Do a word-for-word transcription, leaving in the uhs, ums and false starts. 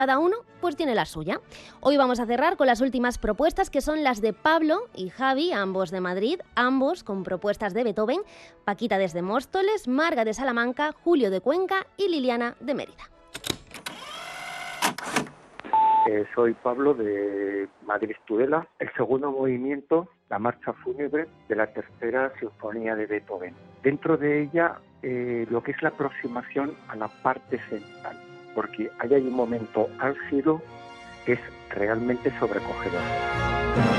Cada uno pues tiene la suya. Hoy vamos a cerrar con las últimas propuestas, que son las de Pablo y Javi, ambos de Madrid, ambos con propuestas de Beethoven, Paquita desde Móstoles, Marga de Salamanca, Julio de Cuenca y Liliana de Mérida. Eh, soy Pablo de Madrid Tudela. El segundo movimiento, la marcha fúnebre de la tercera sinfonía de Beethoven. Dentro de ella, eh, lo que es la aproximación a la parte central, porque ahí hay un momento álgido que es realmente sobrecogedor.